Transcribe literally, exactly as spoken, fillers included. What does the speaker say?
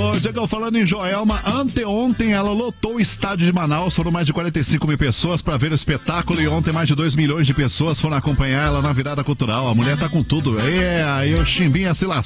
Ô, Diego, falando em Joelma, anteontem ela lotou o estádio de Manaus, foram mais de quarenta e cinco mil pessoas para ver o espetáculo e ontem mais de dois milhões de pessoas foram acompanhar ela na virada cultural. A mulher tá com tudo. É, aí o Chimbinha se lascou.